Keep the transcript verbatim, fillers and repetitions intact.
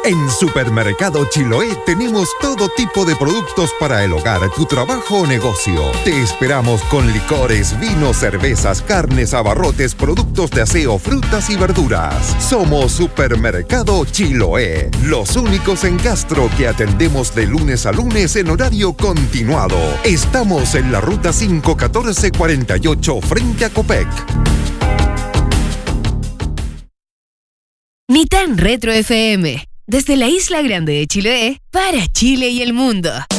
En Supermercado Chiloé tenemos todo tipo de productos para el hogar, tu trabajo o negocio. Te esperamos con licores, vinos, cervezas, carnes, abarrotes, productos de aseo, frutas y verduras. Somos Supermercado Chiloé, los únicos en Castro que atendemos de lunes a lunes en horario continuado. Estamos en la ruta cinco catorce cuarenta y ocho frente a Copec. Ni tan Retro F M, desde la Isla Grande de Chiloé, para Chile y el mundo.